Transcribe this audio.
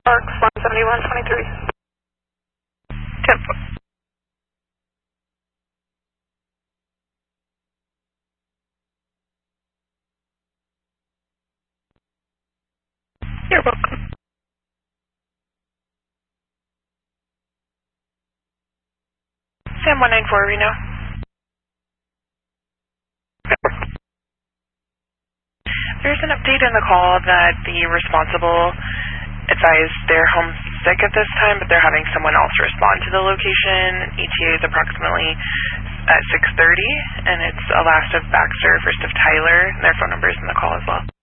Parks 17123. Tempo. You're welcome. Sam 194, Reno. There's an update in the call that the responsible advised they're homesick at this time, but they're having someone else respond to the location. ETA is approximately at 6:30, and it's a last of Baxter, first of Tyler, and their phone number is in the call as well.